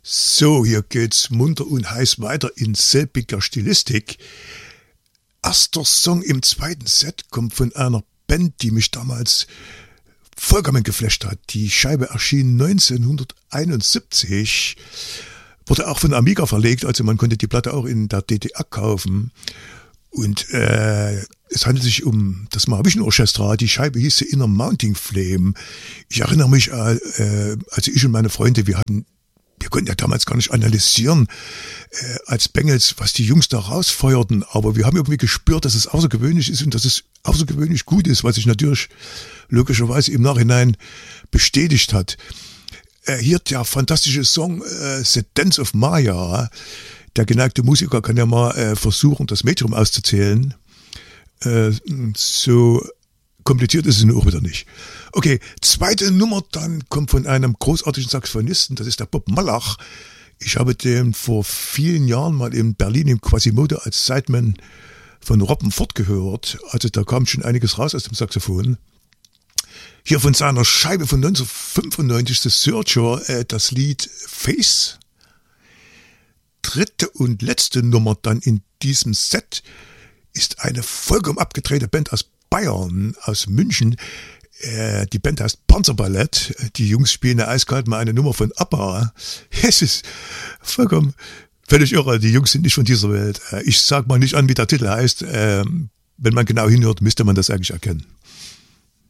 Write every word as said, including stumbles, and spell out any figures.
So, hier geht's munter und heiß weiter in selbiger Stilistik. Erster Song im zweiten Set kommt von einer Band, die mich damals vollkommen geflasht hat. Die Scheibe erschien neunzehnhunderteinundsiebzig, wurde auch von Amiga verlegt, also man konnte die Platte auch in der D D R kaufen. Und äh, es handelt sich um das Mahavishnu Orchestra. Die Scheibe hieß The Inner Mounting Flame. Ich erinnere mich, äh, also ich und meine Freunde, wir hatten Wir konnten ja damals gar nicht analysieren äh, als Bengels, was die Jungs da rausfeuerten, aber wir haben irgendwie gespürt, dass es außergewöhnlich ist und dass es außergewöhnlich gut ist, was sich natürlich logischerweise im Nachhinein bestätigt hat. Äh, hier der fantastische Song äh, The Dance of Maya. Der geneigte Musiker kann ja mal äh, versuchen, das Metrum auszuzählen. Äh, so kompliziert ist es nur auch wieder nicht. Okay, zweite Nummer dann kommt von einem großartigen Saxophonisten, das ist der Bob Malach. Ich habe den vor vielen Jahren mal in Berlin im Quasimodo als Sideman von Robben Ford gehört. Also da kam schon einiges raus aus dem Saxophon. Hier von seiner Scheibe von neunzehnhundertfünfundneunzig, The Searcher, äh, das Lied Face. Dritte und letzte Nummer dann in diesem Set ist eine vollkommen abgedrehte Band aus Bayern, aus München. Äh, die Band heißt Panzerballett. Die Jungs spielen ja eiskalt mal eine Nummer von ABBA. Es ist vollkommen völlig irre. Die Jungs sind nicht von dieser Welt. Ich sag mal nicht an, wie der Titel heißt. Äh, wenn man genau hinhört, müsste man das eigentlich erkennen.